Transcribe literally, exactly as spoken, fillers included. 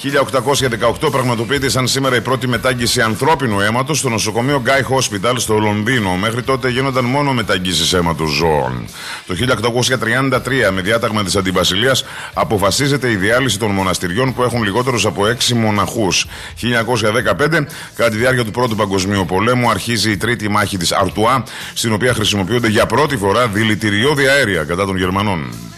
χίλια οκτακόσια δεκαοκτώ πραγματοποιείται σαν σήμερα η πρώτη μετάγγιση ανθρώπινου αίματος στο νοσοκομείο Guy Hospital στο Λονδίνο. Μέχρι τότε γίνονταν μόνο μεταγγίσεις αίματος ζώων. Το χίλια οκτακόσια τριάντα τρία, με διάταγμα της Αντιβασιλείας, αποφασίζεται η διάλυση των μοναστηριών που έχουν λιγότερους από έξι μοναχούς. χίλια εννιακόσια δεκαπέντε, κατά τη διάρκεια του Πρώτου Παγκοσμίου Πολέμου, αρχίζει η τρίτη μάχη της Αρτουά, στην οποία χρησιμοποιούνται για πρώτη φορά δηλητηριώδη αέρια κατά των Γερμανών.